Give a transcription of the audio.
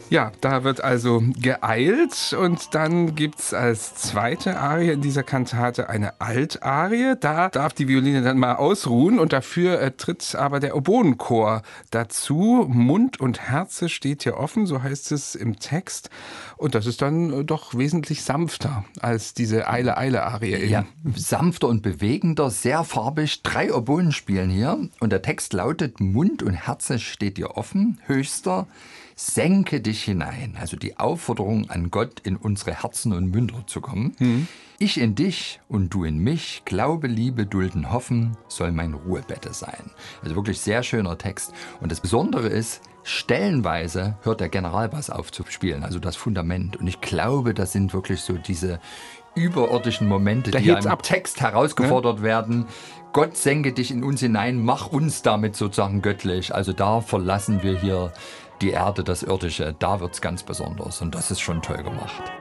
Ja, da wird also geeilt und dann gibt's als zweite Arie in dieser Kantate eine Altarie. Da darf die Violine dann mal ausruhen und dafür tritt aber der Oboenchor dazu. Mund und Herze steht hier offen, so heißt es im Text. Und das ist dann doch wesentlich sanfter als diese Eile-Eile-Arie eben. Ja, sanfter und bewegender, sehr farbig. 3 Oboen spielen hier und der Text lautet: Mund und Herze steht dir offen, Höchster. Senke dich hinein, also die Aufforderung an Gott, in unsere Herzen und Münder zu kommen. Ich in dich und du in mich, Glaube, Liebe, Dulden, Hoffen, soll mein Ruhebette sein. Also wirklich sehr schöner Text. Und das Besondere ist, stellenweise hört der Generalbass auf zu spielen, also das Fundament. Und ich glaube, das sind wirklich so diese überirdischen Momente, die ja im Text herausgefordert werden. Gott, senke dich in uns hinein, mach uns damit sozusagen göttlich. Also da verlassen wir hier die Erde, das Irdische. Da wird's ganz besonders und das ist schon toll gemacht.